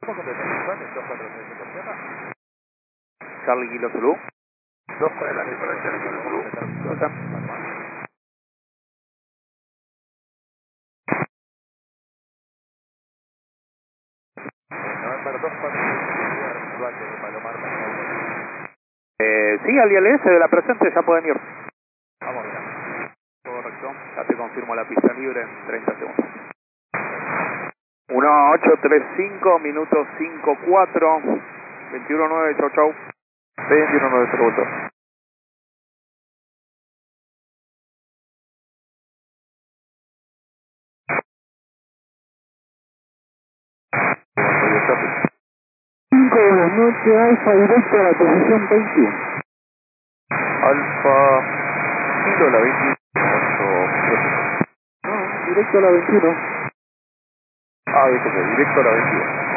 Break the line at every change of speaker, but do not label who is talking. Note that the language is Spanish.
¿Cómo contestar el plan? 246 por tierra.
Charlie Kilo Zulu.
2 por adelante para Charlie Kilo Zulu. November 246 de Palomar.
Sí, al ILS de la presente ya pueden ir.
Vamos bien.
Correcto. Ya te confirmo la pista libre en 30 segundos. 1835, minuto 54, 21.9, chau chau.
21.9 segundos.
Cinco de la noche, Alfa directo a la posición 21.
Alfa Kilo la 21.
No, directo a la 21.
Ah, dice que directo a la 21.